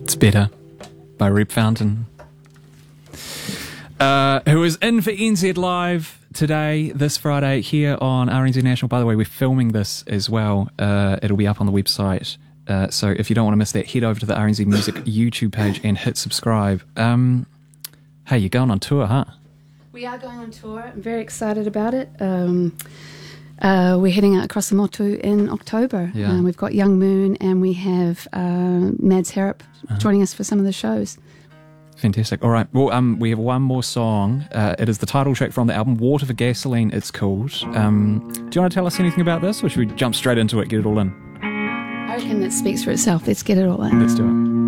It's Better by Reb Fountain, who is in for NZ Live today, this Friday, here on RNZ National. By the way, we're filming this as well. It'll be up on the website. So if you don't want to miss that, head over to the RNZ Music YouTube page and hit subscribe. Hey, you're going on tour, huh? We are going on tour. I'm very excited about it. We're heading out across the Motu in October. Yeah. We've got Young Moon and we have Mads Harrop joining us for some of the shows. Fantastic. All right. Well, we have one more song. It is the title track from the album, Water for Gasoline, it's called. Do you want to tell us anything about this, or should we jump straight into it, get it all in? I reckon it speaks for itself. Let's get it all in. Let's do it.